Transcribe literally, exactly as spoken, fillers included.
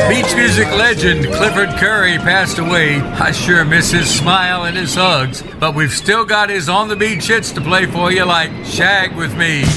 Beach music legend Clifford Curry passed away. I sure miss his smile and his hugs, but we've still got his on the beach hits to play for you, like Shag with Me.